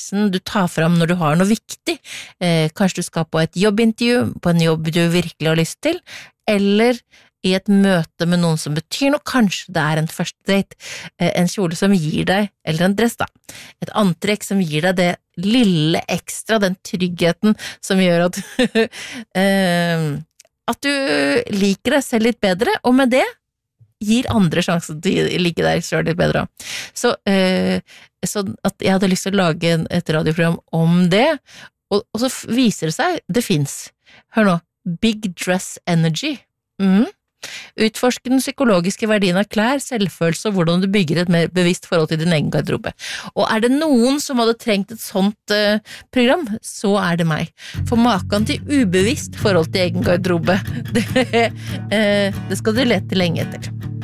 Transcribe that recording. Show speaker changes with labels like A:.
A: dressen du tar fram når du har noe viktig. Kanskje du skal på et jobbintervju, på en jobb du virkelig har lyst til, eller i et møte med noen som betyr noe, kanskje det en første date, en kjole som gir deg, eller en dress da, et antrekk som gir deg det lille ekstra, den tryggheten som gjør at du liker deg selv litt bedre, og med det gir andre sjansen til å like deg selv litt bedre. Så at jeg hadde lyst til å lage et radioprogram om det, og så viser det seg, det finnes, hør nå, Big Dress Energy, Utforske den psykologiske verdien av klær, selvfølelse og hvordan du bygger et mer bevisst forhold til din egen garderobe. Og det noen som hadde trengt et sånt program, så det meg. For maken til ubevisst forhold til egen garderobe, det skal du lete lenge etter.